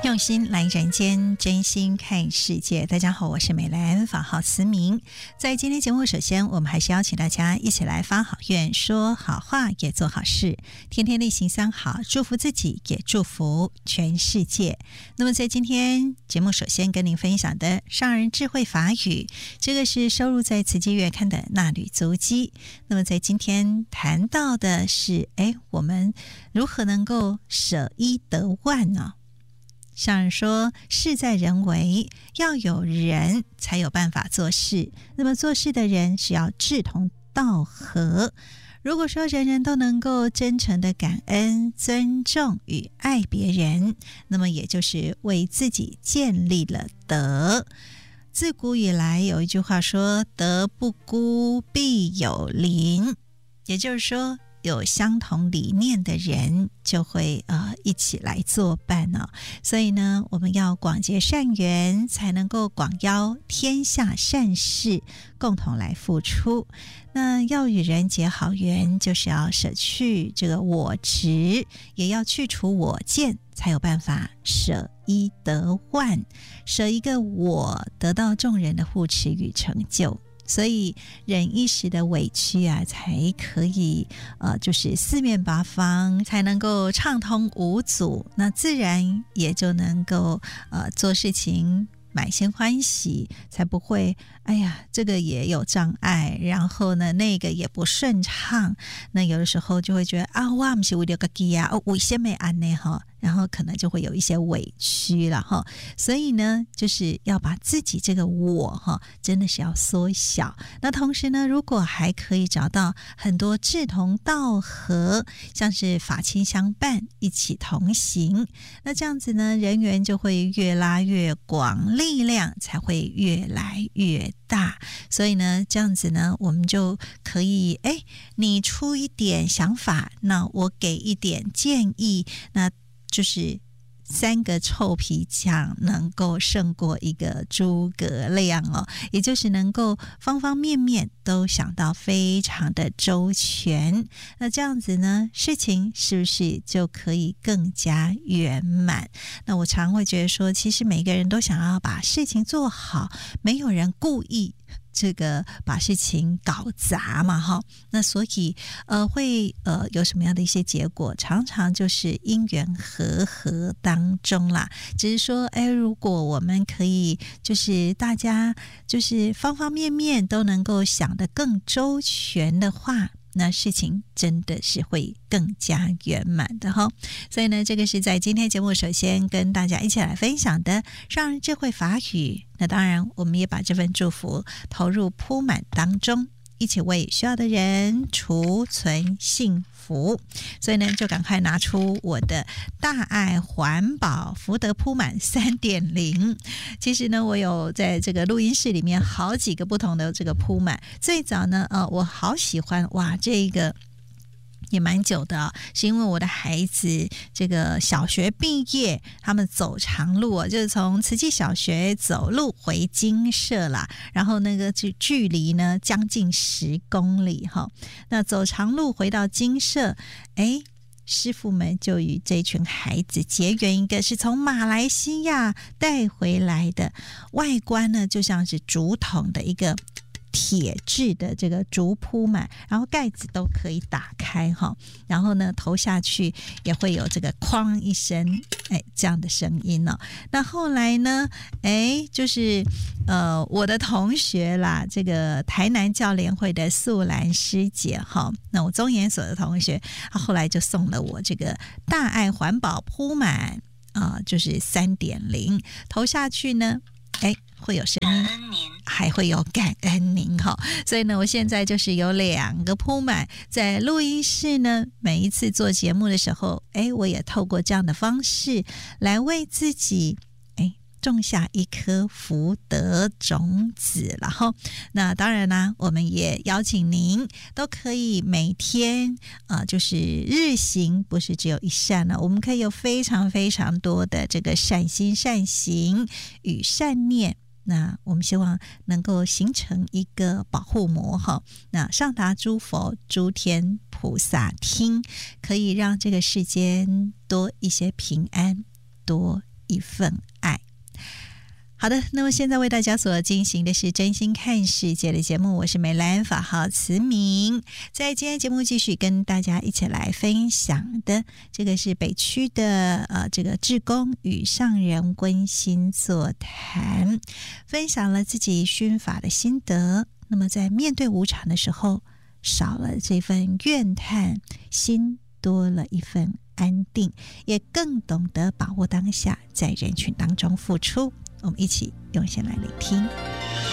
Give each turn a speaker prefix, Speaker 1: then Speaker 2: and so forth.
Speaker 1: 用心来人间，真心看世界。大家好，我是美兰，法号慈明。在今天节目，首先我们还是邀请大家一起来发好愿，说好话，也做好事，天天例行三好，祝福自己，也祝福全世界。那么在今天节目，首先跟您分享的上人智慧法语，这个是收录在慈济月刊的那履足迹。那么在今天谈到的是，我们如何能够舍一得万呢？上人说，事在人为，要有人才有办法做事。那么做事的人是要志同道合。如果说人人都能够真诚的感恩、尊重与爱别人，那么也就是为自己建立了德。自古以来有一句话说，德不孤，必有邻。也就是说，有相同理念的人就会一起来作伴哦。所以呢，我们要广结善缘，才能够广邀天下善事，共同来付出。那要与人结好缘，就是要舍去这个我执，也要去除我见，才有办法舍一得万，舍一个我，得到众人的护持与成就。所以忍一时的委屈啊，才可以就是四面八方才能够畅通无阻，那自然也就能够做事情满心欢喜，才不会这个也有障碍，然后呢那个也不顺畅。那有的时候就会觉得我不是为了自己啊，为什么这样然后可能就会有一些委屈了哈。所以呢，就是要把自己这个我真的是要缩小。那同时呢，如果还可以找到很多志同道合，像是法亲相伴，一起同行，那这样子呢，人缘就会越拉越广，力量才会越来越大。所以呢，这样子呢，我们就可以你出一点想法，那我给一点建议，那就是三个臭皮匠能够胜过一个诸葛亮哦，也就是能够方方面面都想到非常的周全。那这样子呢，事情是不是就可以更加圆满？那我常会觉得说，其实每个人都想要把事情做好，没有人故意这个把事情搞砸嘛那所以会有什么样的一些结果，常常就是因缘和合当中啦。只是说如果我们可以就是大家就是方方面面都能够想得更周全的话，那事情真的是会更加圆满的所以呢，这个是在今天节目首先跟大家一起来分享的上人智慧法语。那当然我们也把这份祝福投入铺满当中，一起为需要的人储存幸福。所以呢，就赶快拿出我的大爱环保福德铺满 3.0。 其实呢，我有在这个录音室里面好几个不同的这个铺满。最早呢我好喜欢这个也蛮久的是因为我的孩子这个小学毕业，他们走长路就是从慈济小学走路回精舍啦，然后那个距离呢将近10公里那走长路回到精舍，师父们就与这群孩子结缘，一个是从马来西亚带回来的，外观呢就像是竹筒的一个铁质的这个竹铺满，然后盖子都可以打开然后呢投下去也会有这个哐一声这样的声音那后来呢就是我的同学啦，这个台南教联会的素兰师姐那我中研所的同学，她后来就送了我这个大爱环保铺满就是 3.0 投下去呢会有声音，还会有感恩您所以呢，我现在就是有2个铺满在录音室呢。每一次做节目的时候我也透过这样的方式来为自己种下一颗福德种子了那当然啦，我们也邀请您都可以每天就是日行，不是只有一善我们可以有非常非常多的这个善心善行与善念。那我们希望能够形成一个保护膜那上达诸佛诸天菩萨听，可以让这个世间多一些平安，多一份爱。好的，那么现在为大家所进行的是真心看世界的节目，我是美兰，法号慈明。在今天节目继续跟大家一起来分享的，这个是北区的这个志工与上人温馨座谈，分享了自己熏法的心得。那么在面对无常的时候，少了这份怨叹，心多了一份安定，也更懂得把握当下，在人群当中付出。我们一起用心来聆听。